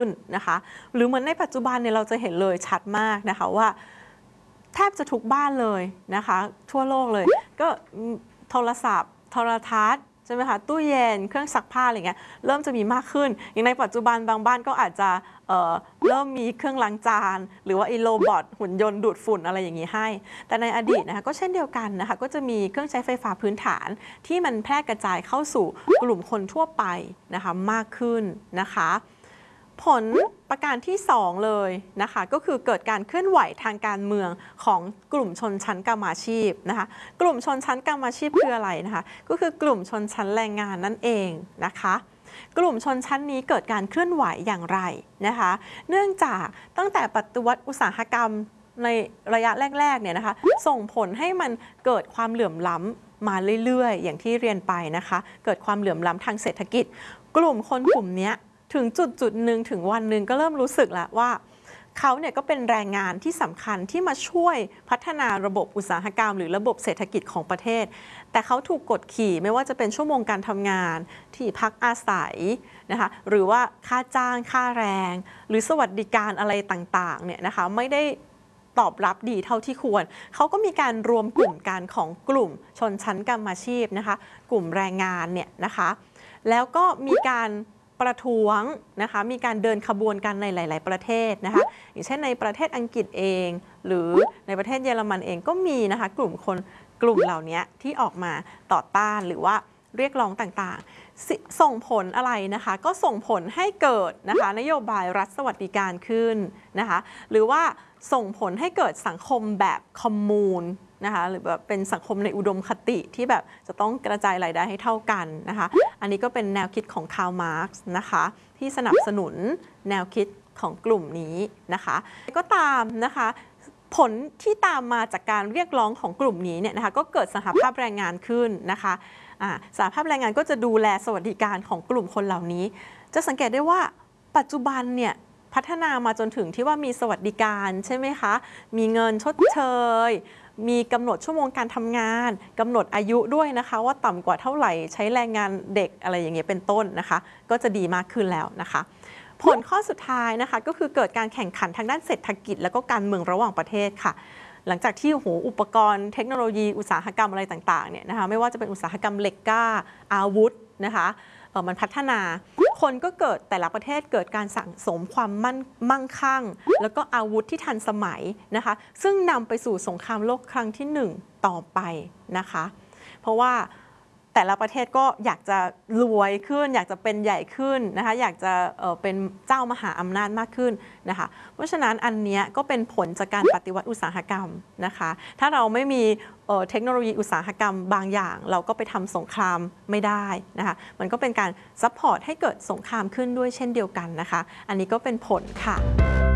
ขึ้นนะคะหรือเหมือนในปัจจุบันเนี่ยเราจะเห็นเลยชัดมากนะคะว่าแทบจะทุกบ้านเลยนะคะทั่วโลกเลยก็โทรศัพท์โทรทัศน์ใช่ไหมคะตู้เย็นเครื่องซักผ้าอะไรเงี้ยเริ่มจะมีมากขึ้นอย่างในปัจจุบันบางบ้านก็อาจจะเริ่มมีเครื่องล้างจานหรือว่าไอ้โรบอทหุ่นยนต์ดูดฝุ่นอะไรอย่างนี้ให้แต่ในอดีตนะคะก็เช่นเดียวกันนะคะก็จะมีเครื่องใช้ไฟฟ้าพื้นฐานที่มันแพร่กระจายเข้าสู่กลุ่มคนทั่วไปนะคะมากขึ้นนะคะผลประการที่2เลยนะคะก็คือเกิดการเคลื่อนไหวทางการเมืองของกลุ่มชนชั้นกรรมาชีพนะคะกลุ่มชนชั้นกรรมาชีพคืออะไรนะคะก็คือกลุ่มชนชั้นแรงงานนั่นเองนะคะกลุ่มชนชั้นนี้เกิดการเคลื่อนไหวอย่างไรนะคะเนื่องจากตั้งแต่ปฏิวัติอุตสาหกรรมในระยะแรกๆเนี่ยนะคะส่งผลให้มันเกิดความเหลื่อมล้ำมาเรื่อยๆอย่างที่เรียนไปนะคะเกิดความเหลื่อมล้ำทางเศรษฐกิจกลุ่มคนกลุ่มนี้ถึงจุดหนึ่งถึงวันหนึ่งก็เริ่มรู้สึกแล้วว่าเขาเนี่ยก็เป็นแรงงานที่สำคัญที่มาช่วยพัฒนาระบบอุตสาหกรรมหรือระบบเศรษฐกิจของประเทศแต่เขาถูกกดขี่ไม่ว่าจะเป็นชั่วโมงการทำงานที่พักอาศัยนะคะหรือว่าค่าจ้างค่าแรงหรือสวัสดิการอะไรต่างๆเนี่ยนะคะไม่ได้ตอบรับดีเท่าที่ควรเขาก็มีการรวมกลุ่มกันของกลุ่มชนชั้นกรรมาชีพนะคะกลุ่มแรงงานเนี่ยนะคะแล้วก็มีการประท้วงนะคะมีการเดินขบวนกันในหลายๆประเทศนะคะอย่างเช่นในประเทศอังกฤษเองหรือในประเทศเยอรมันเองก็มีนะคะกลุ่มเหล่านี้ที่ออกมาต่อต้านหรือว่าเรียกร้องต่างๆส่งผลอะไรนะคะก็ส่งผลให้เกิดนะคะนโยบายรัฐสวัสดิการขึ้นนะคะหรือว่าส่งผลให้เกิดสังคมแบบคอมมูนนะคะหรือแบบเป็นสังคมในอุดมคติที่แบบจะต้องกระจายรายได้ให้เท่ากันนะคะอันนี้ก็เป็นแนวคิดของคาร์ล มาร์กซ์นะคะที่สนับสนุนแนวคิดของกลุ่มนี้นะคะก็ตามนะคะผลที่ตามมาจากการเรียกร้องของกลุ่มนี้เนี่ยนะคะก็เกิดสหภาพแรงงานขึ้นนะคะสหภาพแรงงานก็จะดูแลสวัสดิการของกลุ่มคนเหล่านี้จะสังเกตได้ว่าปัจจุบันเนี่ยพัฒนามาจนถึงที่ว่ามีสวัสดิการใช่ไหมคะมีเงินชดเชยมีกำหนดชั่วโมงการทำงานกำหนดอายุด้วยนะคะว่าต่ำกว่าเท่าไหร่ใช้แรงงานเด็กอะไรอย่างเงี้ยเป็นต้นนะคะก็จะดีมากขึ้นแล้วนะคะผลข้อสุดท้ายนะคะก็คือเกิดการแข่งขันทางด้านเศรษฐกิจแล้วก็การเมืองระหว่างประเทศค่ะหลังจากที่อุปกรณ์เทคโนโลยีอุตสาหกรรมอะไรต่างๆเนี่ยนะคะไม่ว่าจะเป็นอุตสาหกรรมเหล็กกล้าอาวุธนะคะมันพัฒนาคนก็เกิดแต่ละประเทศเกิดการสั่งสมความมั่งคั่งแล้วก็อาวุธที่ทันสมัยนะคะซึ่งนำไปสู่สงครามโลกครั้งที่1ต่อไปนะคะเพราะว่าแต่ละประเทศก็อยากจะรวยขึ้นอยากจะเป็นใหญ่ขึ้นนะคะอยากจะเป็นเจ้ามหาอำนาจมากขึ้นนะคะเพราะฉะนั้นอันนี้ก็เป็นผลจากการปฏิวัติอุตสาหกรรมนะคะถ้าเราไม่มีเทคโนโลยีอุตสาหกรรมบางอย่างเราก็ไปทำสงครามไม่ได้นะคะมันก็เป็นการซัพพอร์ตให้เกิดสงครามขึ้นด้วยเช่นเดียวกันนะคะอันนี้ก็เป็นผลค่ะ